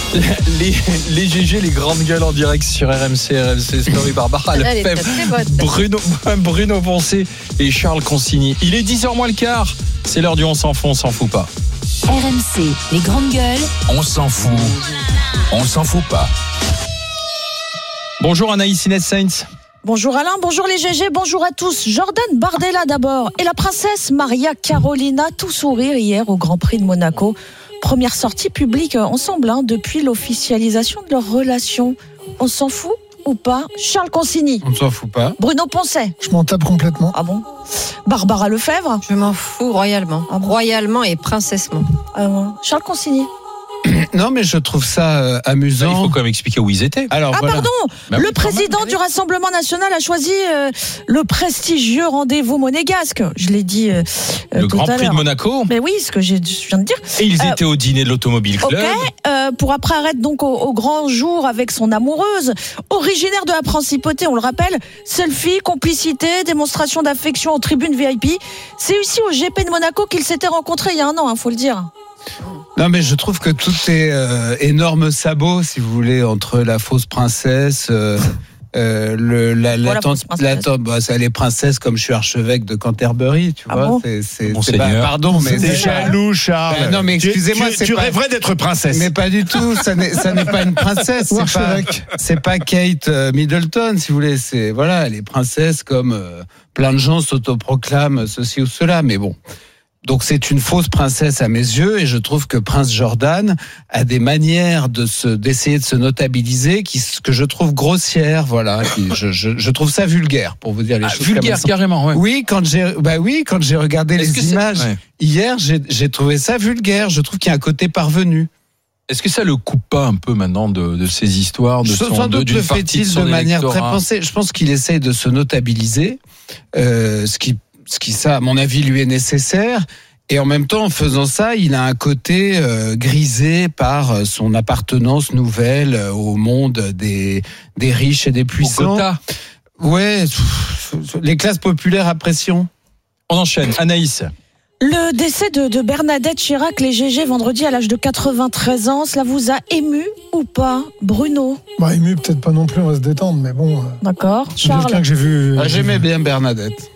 Les GG, les grandes gueules en direct sur RMC Story. Barbara Lefebvre, Bruno Poncet et Charles Consigny. Il est 10h moins le quart. C'est l'heure du On s'en fout, on s'en fout pas. RMC, les grandes gueules. On s'en fout. On s'en fout pas. Bonjour Anaïs Inès Sainz. Bonjour Alain, bonjour les GG, bonjour à tous. Jordan Bardella d'abord et la princesse Maria Carolina, tout sourire hier au Grand Prix de Monaco. Première sortie publique ensemble depuis l'officialisation de leur relation. On s'en fout ou pas? Charles Consigny. On ne s'en fout pas. Bruno Poncet. Je m'en tape complètement. Ah bon? Barbara Lefebvre. Je m'en fous royalement. Ah bon? Royalement et princessement. Ah bon. Charles Consigny. Non, mais je trouve ça amusant. Il faut quand même expliquer où ils étaient. Alors, Ah voilà. pardon, Bah le oui, président du Rassemblement National a choisi le prestigieux rendez-vous monégasque. Je l'ai dit Le tout Grand à Prix de l'heure. Monaco. Mais oui, ce que je viens de dire. Et ils étaient au dîner de l'Automobile Ok, Club. pour après arrêter donc au grand jour avec son amoureuse, originaire de la Principauté, on le rappelle, selfie, complicité, démonstration d'affection en tribune VIP. C'est ici au GP de Monaco qu'ils s'étaient rencontrés il y a un an, faut le dire. Non, mais je trouve que tout est énorme sabot, si vous voulez, entre la fausse princesse, c'est les princesses comme je suis archevêque de Canterbury, tu vois. Bon c'est Monseigneur. pardon, mais C'est jaloux, Charles. non, mais excusez-moi, tu pas... rêverais d'être princesse. Mais pas du tout, ça n'est pas une princesse, c'est pas Kate Middleton, si vous voulez, c'est voilà, les princesses comme plein de gens s'autoproclament ceci ou cela, mais bon. Donc c'est une fausse princesse à mes yeux et je trouve que Prince Jordan a des manières d'essayer de se notabiliser que je trouve grossières, voilà. Je trouve ça vulgaire, pour vous dire les choses. Vulgaire, carrément, ouais. Oui, quand j'ai regardé Est-ce que les images ouais. hier, j'ai trouvé ça vulgaire. Je trouve qu'il y a un côté parvenu. Est-ce que ça le coupe pas un peu maintenant de ces histoires, Sans doute le fait-il de manière très pensée. Je pense qu'il essaye de se notabiliser, ce qui ça, à mon avis, lui est nécessaire. Et en même temps, en faisant ça, il a un côté grisé par son appartenance nouvelle au monde des riches et des puissants. Ouais, les classes populaires à pression. On enchaîne. Anaïs. Le décès de Bernadette Chirac, les GG, vendredi à l'âge de 93 ans, cela vous a ému ou pas, Bruno? Bah, ému, peut-être pas non plus, on va se détendre, mais bon. D'accord. C'est quelqu'un Charles. que j'ai vu. J'aimais bien Bernadette.